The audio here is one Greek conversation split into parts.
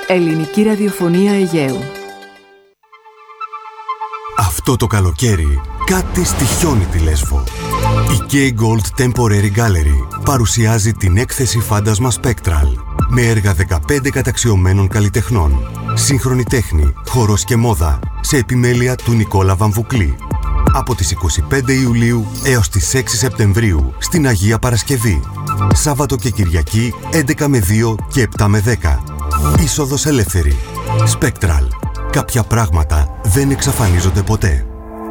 Ελληνική ραδιοφωνία Αιγαίου. Αυτό το καλοκαίρι κάτι στοιχιώνει τη Λέσβο. Η K Gold Temporary Gallery παρουσιάζει την έκθεση Φάντασμα Spectral με έργα 15 καταξιωμένων καλλιτεχνών. Σύγχρονη τέχνη, χορός και μόδα σε επιμέλεια του Νικόλα Βαμβουκλή. Από τις 25 Ιουλίου έως τις 6 Σεπτεμβρίου στην Αγία Παρασκευή. Σάββατο και Κυριακή 11 με 2 και 7 με 10. Είσοδος ελεύθερη. Spectral. Κάποια πράγματα δεν εξαφανίζονται ποτέ.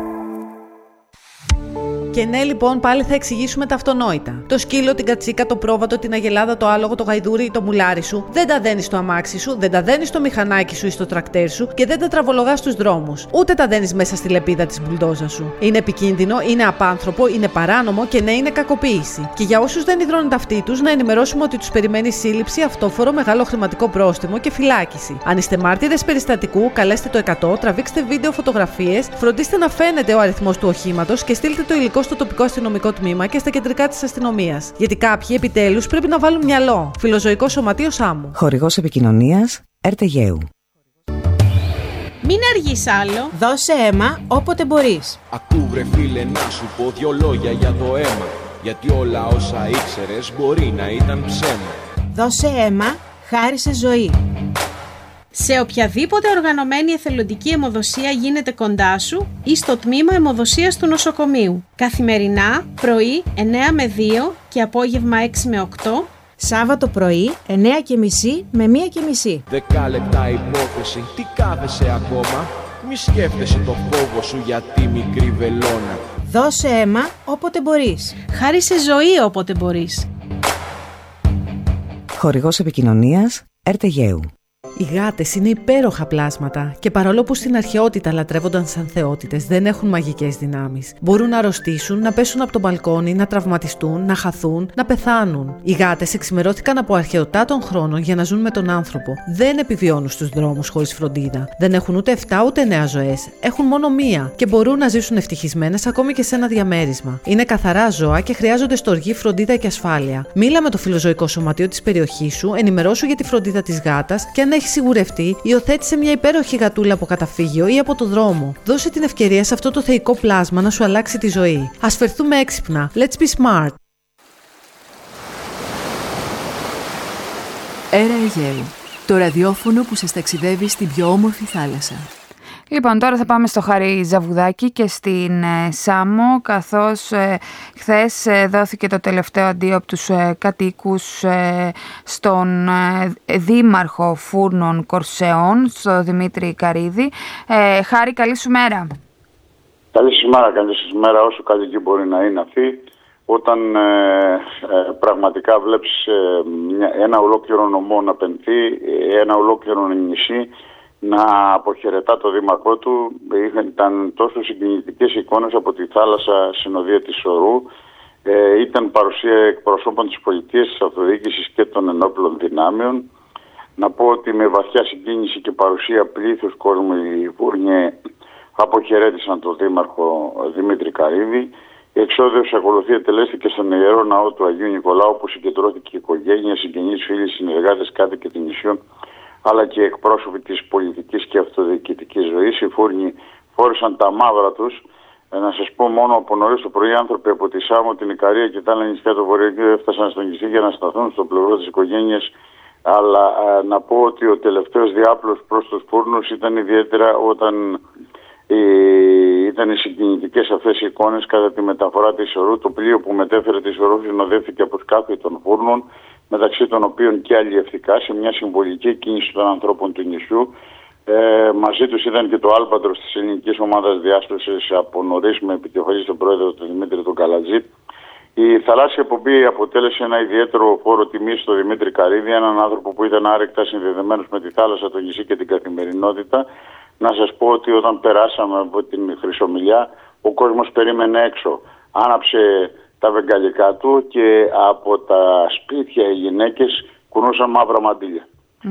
Και ναι, λοιπόν, πάλι θα εξηγήσουμε τα αυτονόητα. Το σκύλο, την κατσίκα, το πρόβατο, την αγελάδα, το άλογο, το γαϊδούρι ή το μουλάρι σου δεν τα δένεις στο αμάξι σου, δεν τα δένεις στο μηχανάκι σου ή στο τρακτέρ σου και δεν τα τραβολογάς στους δρόμους. Ούτε τα δένεις μέσα στη λεπίδα της μπουλντόζα σου. Είναι επικίνδυνο, είναι απάνθρωπο, είναι παράνομο και ναι, είναι κακοποίηση. Και για όσους δεν υδρώνουν τα αυτή τους, να ενημερώσουμε ότι τους περιμένει σύλληψη, αυτόφορο, μεγάλο χρηματικό πρόστιμο και φυλάκιση. Αν είστε μάρτυρες περιστατικού, καλέστε το 100, τραβήξτε βίντεο, φωτογραφίες, φροντίστε να φαίνεται ο αριθμός του οχήματος και στείλτε το υλικό στο τοπικό αστυνομικό τμήμα και στα κεντρικά της αστυνομίας. Γιατί κάποιοι επιτέλους πρέπει να βάλουν μυαλό. Φιλοζωικό Σωματείο Σάμου. Χορηγός επικοινωνίας ΕΡΤ Αιγαίου. Μην αργείς άλλο. Δώσε αίμα όποτε μπορείς. Ακού βρε φίλε να σου πω δυο λόγια για το αίμα. Γιατί όλα όσα ήξερες μπορεί να ήταν ψέμα. Δώσε αίμα, χάρισε ζωή. Σε οποιαδήποτε οργανωμένη εθελοντική αιμοδοσία γίνεται κοντά σου ή στο τμήμα αιμοδοσίας του νοσοκομείου. Καθημερινά, πρωί 9 με 2 και απόγευμα 6 με 8. Σάββατο πρωί 9:30 με 1:30. 10 λεπτά υπόθεση, τι κάθεσαι ακόμα? Μη σκέφτεσαι το φόβο σου για τη μικρή βελόνα. Δώσε αίμα όποτε μπορείς. Χάρισε ζωή όποτε μπορείς. Χορηγός επικοινωνίας ΕΡΤ Αιγαίου. Οι γάτες είναι υπέροχα πλάσματα και παρόλο που στην αρχαιότητα λατρεύονταν σαν θεότητες, δεν έχουν μαγικές δυνάμεις. Μπορούν να αρρωστήσουν, να πέσουν από το μπαλκόνι, να τραυματιστούν, να χαθούν, να πεθάνουν. Οι γάτες εξημερώθηκαν από αρχαιοτά των χρόνων για να ζουν με τον άνθρωπο. Δεν επιβιώνουν στους δρόμους χωρίς φροντίδα. Δεν έχουν ούτε 7 ούτε 9 ζωές. Έχουν μόνο μία και μπορούν να ζήσουν ευτυχισμένες ακόμη και σε ένα διαμέρισμα. Είναι καθαρά ζώα και χρειάζονται στοργή, φροντίδα και ασφάλεια. Μίλα με το Φιλοζωικό Σωματείο της περιοχής σου, ενημερώσου για τη φροντίδα της γάτας και αν έχει σιγουρευτεί, υιοθέτησε μια υπέροχη γατούλα από καταφύγιο ή από το δρόμο. Δώσε την ευκαιρία σε αυτό το θεϊκό πλάσμα να σου αλλάξει τη ζωή. Ας φερθούμε έξυπνα. Let's be smart. Έρα Αιγαίου. Το ραδιόφωνο που σας ταξιδεύει στην πιο όμορφη θάλασσα. Λοιπόν, τώρα θα πάμε στο Χαρί Ζαβουδάκη και στην Σάμο, καθώς χθες δόθηκε το τελευταίο αντίο από τους κατοίκους στον δήμαρχο Φούρνων Κορσεών, στο Δημήτρη Καρίδη. Χάρη, καλή σου μέρα. Καλή σου μέρα, όσο καλή και μπορεί να είναι αυτή. Όταν πραγματικά βλέπεις ένα ολόκληρο νομό να πενθεί, ένα ολόκληρο νησί να αποχαιρετά το δήμαρχό του, ήταν τόσο συγκινητικές εικόνες από τη θάλασσα συνοδεία της Σωρού, ήταν παρουσία εκπροσώπων της πολιτείας, της αυτοδιοίκησης και των ενόπλων δυνάμεων. Να πω ότι με βαθιά συγκίνηση και παρουσία πλήθους κόσμου οι Φούρνοι αποχαιρέτησαν τον δήμαρχο Δημήτρη Καρίδη. Η εξόδιος ακολουθία τελέστηκε στον Ιερό Ναό του Αγίου Νικολάου, όπου συγκεντρώθηκε η οικογένεια, συγγενείς, φίλοι, συνεργάτες, κάτοικοι των νησιών, αλλά και εκπρόσωποι της πολιτικής και αυτοδιοικητικής ζωής. Οι Φούρνοι φόρησαν τα μαύρα τους. Να σας πω, μόνο από νωρίς το πρωί άνθρωποι από τη Σάμο, την Ικαρία και τα άλλα νησιά του Βορειοκύρου έφτασαν στο νησί για να σταθούν στο πλευρό της οικογένειας. Αλλά να πω ότι ο τελευταίος διάπλος προς τους Φούρνους ήταν ιδιαίτερα όταν ήταν οι συγκινητικές αυτές οι εικόνες κατά τη μεταφορά της Σωρού. Το πλοίο που μετέφερε τη Σωρού συνοδεύτηκε από σκάφη των Φούρνων, μεταξύ των οποίων και αλλιευτικά, σε μια συμβολική κίνηση των ανθρώπων του νησιού. Μαζί τους ήταν και το Άλμπαντρος της ελληνικής ομάδας διάσπασης από νωρίς, με επιτυχώς στον πρόεδρο του Δημήτρη τον Καλατζή. Η θαλάσσια εκπομπή αποτέλεσε ένα ιδιαίτερο φόρο τιμής στο Δημήτρη Καρίδη, έναν άνθρωπο που ήταν άρρηκτα συνδεδεμένος με τη θάλασσα, το νησί και την καθημερινότητα. Να σας πω ότι όταν περάσαμε από την Χρυσομιλιά, ο κόσμος περίμενε έξω. Άναψε τα βεγγαλικά του και από τα σπίτια οι γυναίκες κουνούσαν μαύρα μαντήλια.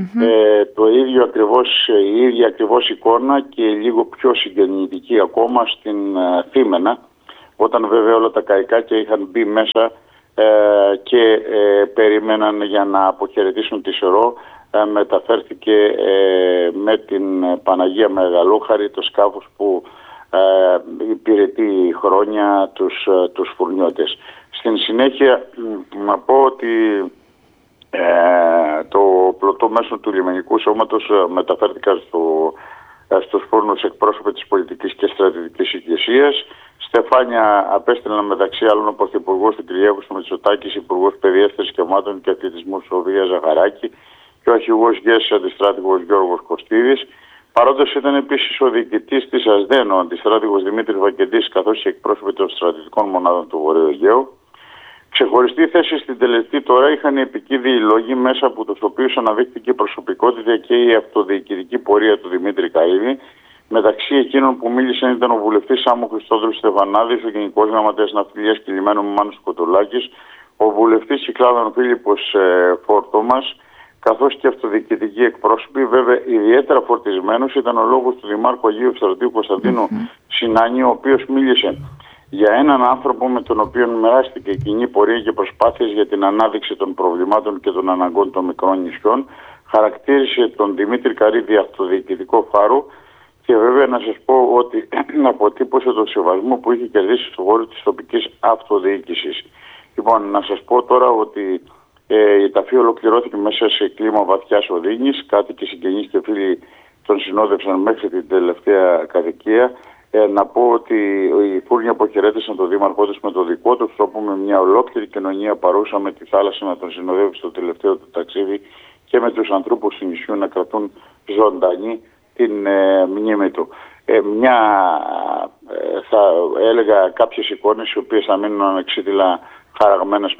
Το ίδιο ακριβώς, η ίδια ακριβώς εικόνα και λίγο πιο συγκινητική ακόμα στην Θήμενα, όταν βέβαια όλα τα καϊκάκια είχαν μπει μέσα και περίμεναν για να αποχαιρετήσουν τη Σωρό. μεταφέρθηκε με την Παναγία Μεγαλόχαρη, το σκάφος που υπηρετεί χρόνια τους φουρνιώτες. Στην συνέχεια να πω ότι το πλωτό μέσο του λιμενικού σώματος μεταφέρθηκαν στους φούρνους εκπρόσωποι της πολιτικής και στρατιωτικής ηγεσίας. Στεφάνια απέστειλαν μεταξύ άλλων ο Πρωθυπουργός του Κυριάκος Μητσοτάκης, Υπουργός Παιδείας, Θρησκευμάτων και Αθλητισμού Σοφία Ζαχαράκη και ο αρχηγός ΓΕΣ αντιστράτηγος Γιώργος Κωστίδης. Παρόντος ήταν επίσης ο διοικητής της ΑΣΔΕΝ, ο αντιστράτηγος Δημήτρης Βακεντής, καθώς και εκπρόσωποι των στρατιωτικών μονάδων του Βορείου Αιγαίου. Ξεχωριστή θέση στην τελετή τώρα είχαν οι επικίνδυνοι λόγοι, μέσα από τους οποίους αναδείχθηκε η προσωπικότητα και η αυτοδιοικητική πορεία του Δημήτρη Καΐδη. Μεταξύ εκείνων που μίλησαν ήταν ο βουλευτής Σάμου Χριστόδουλου Στεφανάδης, ο Γενικός Γραμματέας Ναυτιλίας και Λιμένου Μάνος Κοτολάκης, ο βουλευτής Κυκλάδων Φίλιππος Φόρτομας, καθώς και αυτοδιοικητικοί εκπρόσωποι. Βέβαια, ιδιαίτερα φορτισμένος ήταν ο λόγος του Δημάρχου Αγίου Ευστρατείου Κωνσταντίνου Συνάνη, ο οποίος μίλησε για έναν άνθρωπο με τον οποίο μοιράστηκε κοινή πορεία και προσπάθειες για την ανάδειξη των προβλημάτων και των αναγκών των μικρών νησιών. Χαρακτήρισε τον Δημήτρη Καρύδη αυτοδιοικητικό φάρο και βέβαια να σας πω ότι αποτύπωσε τον σεβασμό που είχε κερδίσει στον χώρο της τοπικής αυτοδιοίκησης. Λοιπόν, να σας πω τώρα ότι η ταφή ολοκληρώθηκε μέσα σε κλίμα βαθιάς οδύνης. Κάτοικοι, συγγενείς και φίλοι τον συνόδευσαν μέχρι την τελευταία κατοικία. Να πω ότι οι φούρνοι αποχαιρέτησαν τον δήμαρχό τους με το δικό τους τρόπο, με μια ολόκληρη κοινωνία παρούσα με τη θάλασσα να τον συνοδεύει στο τελευταίο του ταξίδι και με τους ανθρώπους του νησιού να κρατούν ζωντανή την μνήμη του. Θα έλεγα κάποιες εικόνες οι οποίες θα μείνουν ανεξίτηλα χαραγμένες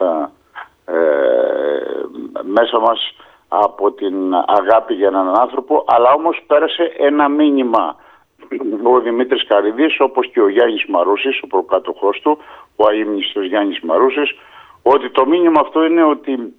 μέσα μας από την αγάπη για έναν άνθρωπο, αλλά όμως πέρασε ένα μήνυμα ο Δημήτρης Καρύδης, όπως και ο Γιάννης Μαρούσης, ο προκάτοχός του, ο αείμνηστος Γιάννης Μαρούσης, ότι το μήνυμα αυτό είναι ότι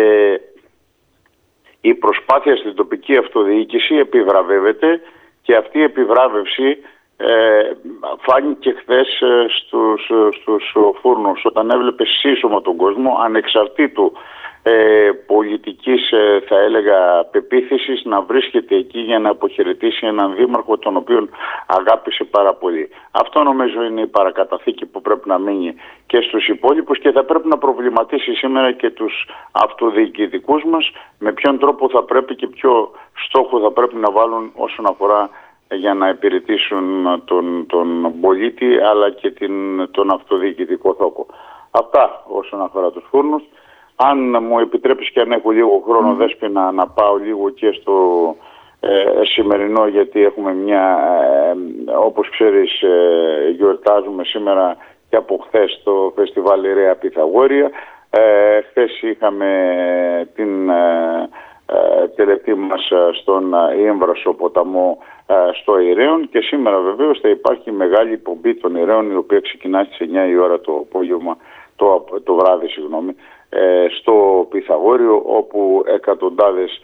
η προσπάθεια στην τοπική αυτοδιοίκηση επιβραβεύεται και αυτή η επιβράβευση φάνηκε χθες στους φούρνους, όταν έβλεπε σύσσωμα τον κόσμο ανεξαρτήτου πολιτικής θα έλεγα πεποίθησης να βρίσκεται εκεί για να αποχαιρετήσει έναν δήμαρχο τον οποίον αγάπησε πάρα πολύ. Αυτό νομίζω είναι η παρακαταθήκη που πρέπει να μείνει και στους υπόλοιπους και θα πρέπει να προβληματίσει σήμερα και τους αυτοδιοικητικούς μας με ποιον τρόπο θα πρέπει και ποιο στόχο θα πρέπει να βάλουν όσον αφορά για να υπηρετήσουν τον πολίτη αλλά και τον αυτοδιοικητικό θόκο. Αυτά όσον αφορά τους φούρνους. Αν μου επιτρέπεις και αν έχω λίγο χρόνο, Δέσποινα, να πάω λίγο και στο σημερινό, γιατί έχουμε όπως ξέρεις γιορτάζουμε σήμερα και από χθες το φεστιβάλ Ιρέα Πυθαγόρια. Χθες είχαμε την τελετή μας στον Ήμβρασο ποταμό στο Ηραίον και σήμερα βεβαίως θα υπάρχει μεγάλη εκπομπή των Ηραίων, η οποία ξεκινά στις 9 η ώρα το απόγευμα, το βράδυ στο Πυθαγόριο, όπου εκατοντάδες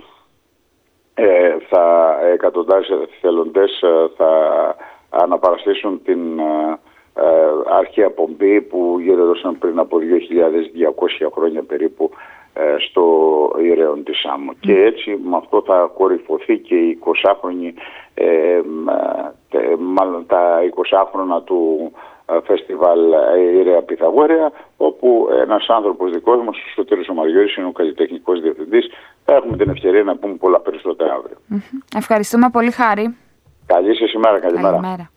θελοντές θα αναπαραστήσουν την αρχαία πομπή που γέρωσαν πριν από 2.200 χρόνια περίπου στο Ηραίον της Σάμου. Και έτσι με αυτό θα κορυφωθεί και η 20χρονη, μάλλον τα 20χρονα του φεστιβάλ Ιρέα Πυθαγόρια, όπου ένας άνθρωπος δικός μας, ο Σωτήρης ο Μαριώρης, είναι ο καλλιτεχνικός διευθυντής. Θα έχουμε την ευκαιρία να πούμε πολλά περισσότερα αύριο. Ευχαριστούμε πολύ, Χάρη. Καλή σας ημέρα. Καλημέρα.